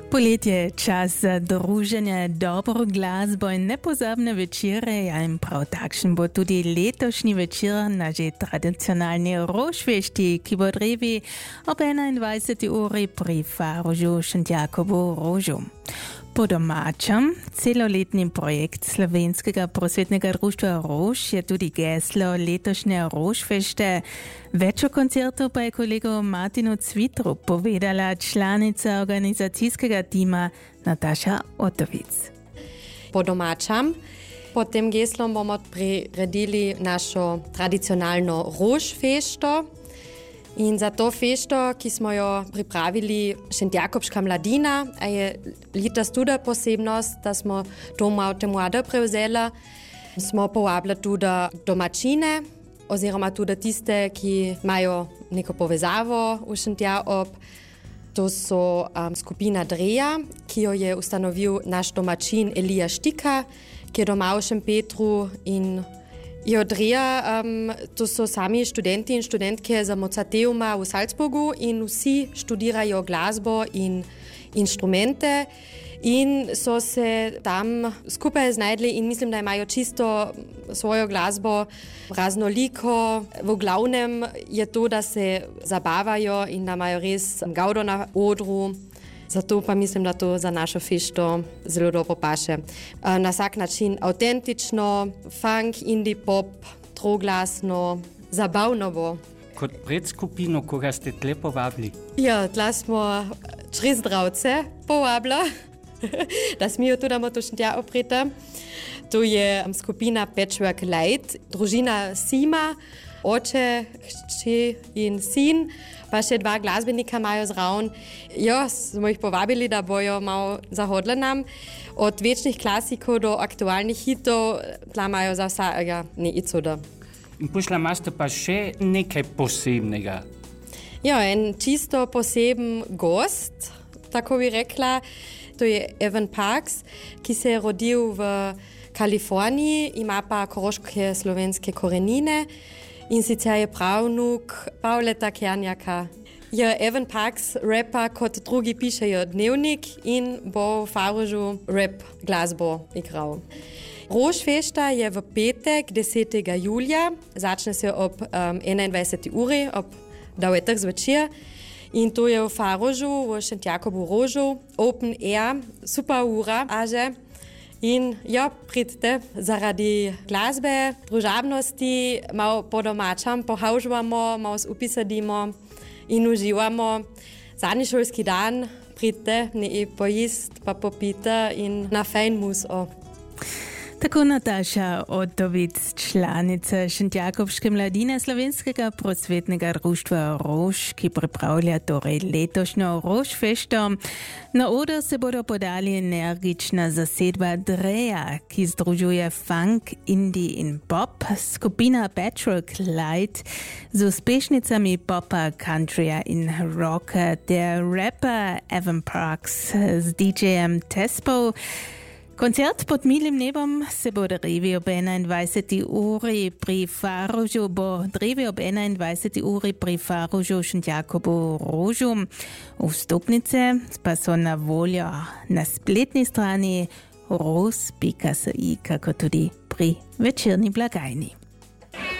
Poletje čas za druženje, dobro glasbo in nepozabne večere, ja in prav takšen bo tudi letošnji večer na že tradicionalni Rožfešti, ki bo drevi ob 21. uri pri Farožu Šentjakobu Rožu. Po domačem, celoletni projekt Slovenskega prosvetnega društva Rož je tudi geslo letošnje Rožfešte. Več o koncertu pa je kolegu Martinu Cvitru povedala članica organizacijskega tima Nataša Otovic. Po domačem, pod tem geslom bomo priredili našo tradicionalno Rožfešto. In za to fešto, ki smo jo pripravili Šentjakobska mladina, a je letos tudi posebnost, da smo to malo mlade prevzeli, smo povabili tudi domačine, oziroma tudi tiste, ki imajo neko povezavo v Šentjakob. To so skupina Dreja, ki jo je ustanovil naš domačin Elija Štika, ki je doma v Šempetru in Dreja, to so sami študenti in študentke za Mozarteuma v Salzburgu in vsi študirajo glasbo in inštrumente in so se tam skupaj znajdli in mislim, da imajo čisto svojo glasbo raznoliko. V glavnem je to, da se zabavajo in da imajo res gaudo na odru. Zato pa mislim, da to za našo fešto zelo dobro paše. Na vsak način autentično, funk, indie pop, troglasno, zabavno bo. Kot predskupino, koga ste tle povabili? Ja, tla smo 3 zdravce povabila, da smijo tudi to šentja opreta. To je skupina Patchwork Light, družina Sima, oče, hči in sin, pa še 2 glasbenika imajo zraven. Ja, smo jih povabili, da bojo malo zahodili nam. Od večnih klasikov do aktualnih hitov, tla imajo za vsega icoda. In pošla imate pa še nekaj posebnega. Ja, en čisto poseben gost, tako bi rekla. To je Evan Parks, ki se je rodil v Kaliforniji, ima pa koroške slovenske korenine. In sicer je pravnuk Pavleta Kernjaka. Je Evan Parks, rapper, kot drugi pišejo dnevnik in bo v Farožu rap glasbo igral. Rožfešta je v petek, 10. julija, začne se ob 21. uri, ob 9. zvečer. In to je v Farožu, v Šentjakobu Rožu, open air, super ura, aže. In ja, pridite zaradi glasbe, družabnosti, malo po domačem pohaužujemo, malo upisadimo in uživamo. Zadnji šolski dan pridite, ne pojist, pa popite in na fejn muso. Tako Nataša Otovic, članica Šentjakobske mladine Slovenskega prosvetnega društva Rož, ki pripravlja torej letošnjo Rožfešto. Na oder se bodo podali energična zasedba Dreja, ki združuje funk, indie in pop, skupina Patchwork Light z uspešnicami popa, countryja in rocka, ter rapper Evan Parks z DJ-jem Tespo. Koncert pod milim nebom se bo drevi ob 21. uri pri Farožu, pri Farožu Šentjakobu Rožu. Vstopnice pa so na voljo na spletni strani roz.si, kako tudi pri večerni blagajni.